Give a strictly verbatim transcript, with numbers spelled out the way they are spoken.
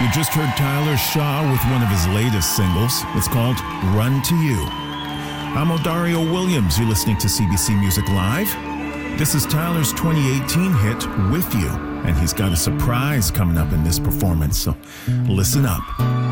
You just heard Tyler Shaw with one of his latest singles. It's called Run to You. I'm Odario Williams. You're listening to C B C Music Live. This is Tyler's twenty eighteen hit, With You, and he's got a surprise coming up in this performance, so listen up.